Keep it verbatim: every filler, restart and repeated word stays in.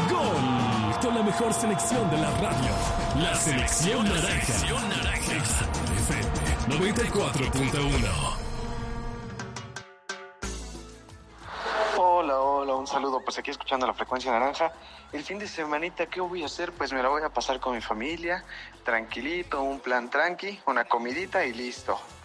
Gol con la mejor selección de la radio. La selección naranja. F M noventa y cuatro punto uno. Hola, hola, un saludo, pues aquí escuchando la frecuencia naranja. El fin de semanita, ¿qué voy a hacer? Pues me la voy a pasar con mi familia, tranquilito, un plan tranqui, una comidita y listo.